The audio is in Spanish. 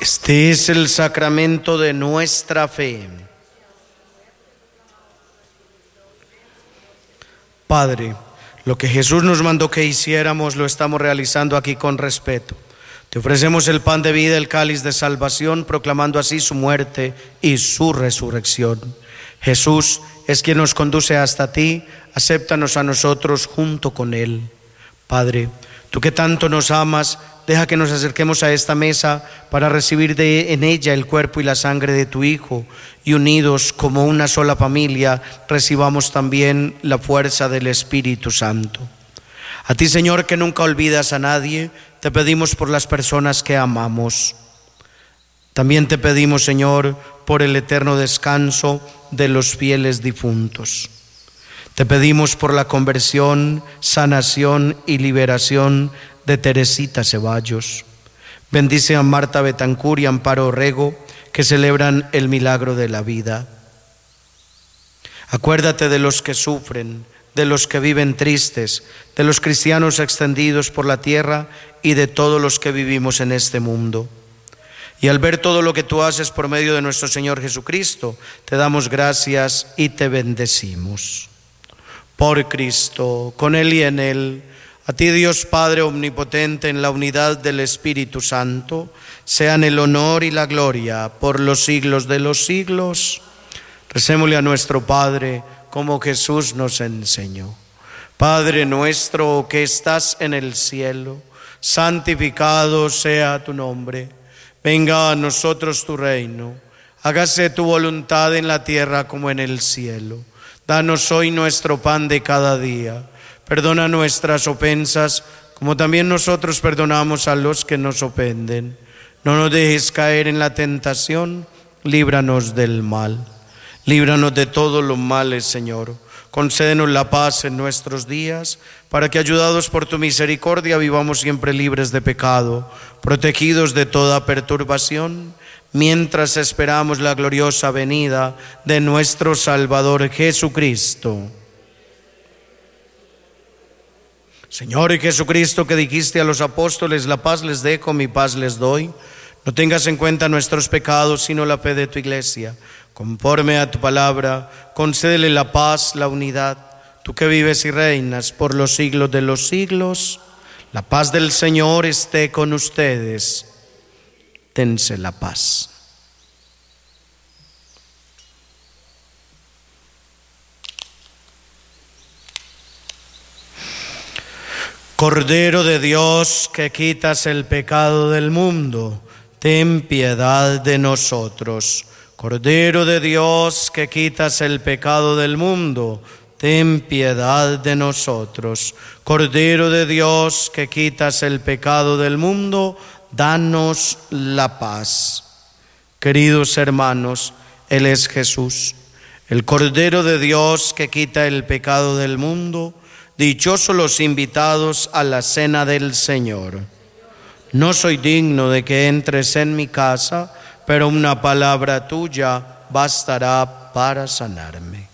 Este es el sacramento de nuestra fe. Padre, lo que Jesús nos mandó que hiciéramos lo estamos realizando aquí con respeto. Te ofrecemos el pan de vida, el cáliz de salvación, proclamando así su muerte y su resurrección. Jesús es quien nos conduce hasta ti, acéptanos a nosotros junto con Él. Padre, tú que tanto nos amas, deja que nos acerquemos a esta mesa para recibir en ella el cuerpo y la sangre de tu Hijo, y unidos como una sola familia, recibamos también la fuerza del Espíritu Santo. A ti, Señor, que nunca olvidas a nadie, te pedimos por las personas que amamos. También te pedimos, Señor, por el eterno descanso de los fieles difuntos. Te pedimos por la conversión, sanación y liberación de Teresita Ceballos. Bendice a Marta Betancur y Amparo Orrego, que celebran el milagro de la vida. Acuérdate de los que sufren, de los que viven tristes, de los cristianos extendidos por la tierra y de todos los que vivimos en este mundo. Y al ver todo lo que tú haces por medio de nuestro Señor Jesucristo, te damos gracias y te bendecimos. Por Cristo, con Él y en Él, a ti, Dios Padre omnipotente, en la unidad del Espíritu Santo, sean el honor y la gloria por los siglos de los siglos. Recémosle a nuestro Padre como Jesús nos enseñó. Padre nuestro que estás en el cielo, santificado sea tu nombre. Venga a nosotros tu reino. Hágase tu voluntad en la tierra como en el cielo. Danos hoy nuestro pan de cada día. Perdona nuestras ofensas, como también nosotros perdonamos a los que nos ofenden. No nos dejes caer en la tentación, líbranos del mal. Líbranos de todos los males, Señor. Concédenos la paz en nuestros días, para que, ayudados por tu misericordia, vivamos siempre libres de pecado, protegidos de toda perturbación, mientras esperamos la gloriosa venida de nuestro Salvador Jesucristo. Señor Jesucristo, que dijiste a los apóstoles: la paz les dejo, mi paz les doy, no tengas en cuenta nuestros pecados, sino la fe de tu iglesia. Conforme a tu palabra, concédele la paz, la unidad, tú que vives y reinas por los siglos de los siglos. La paz del Señor esté con ustedes. Dense la paz. Cordero de Dios, que quitas el pecado del mundo, ten piedad de nosotros. Cordero de Dios, que quitas el pecado del mundo, ten piedad de nosotros. Cordero de Dios, que quitas el pecado del mundo, danos la paz. Queridos hermanos, Él es Jesús, el Cordero de Dios que quita el pecado del mundo. Dichosos los invitados a la cena del Señor. No soy digno de que entres en mi casa, pero una palabra tuya bastará para sanarme.